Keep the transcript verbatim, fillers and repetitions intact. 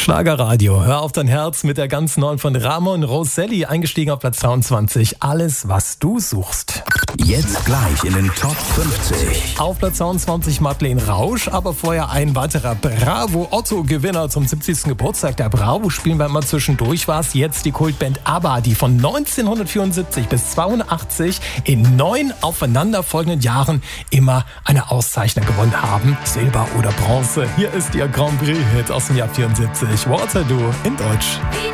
Schlagerradio, hör auf dein Herz mit der ganz neuen von Ramon Rosselli, eingestiegen auf Platz zweiundzwanzig. Alles, was du suchst. Jetzt gleich in den Top fünfzig. Auf Platz zweiundzwanzig Madeleine Rausch, aber vorher ein weiterer Bravo-Otto-Gewinner zum siebzigsten Geburtstag der Bravo. Spielen wir mal zwischendurch, war es jetzt die Kultband ABBA, die von neunzehnhundertvierundsiebzig bis zweiundachtzig in neun aufeinanderfolgenden Jahren immer eine Auszeichnung gewonnen haben. Silber oder Bronze. Hier ist ihr Grand Prix-Hit aus dem Jahr vierundsiebzig. Waterloo in Deutsch.